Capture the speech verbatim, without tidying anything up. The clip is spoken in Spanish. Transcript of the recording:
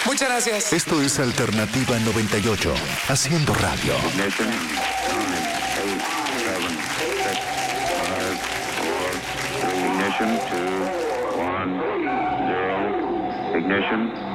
Muchas gracias. Esto es Alternativa noventa y ocho, haciendo radio. Ignition. nine, eight, seven, six, five, four, three, ignition. two, one, zero, ignition.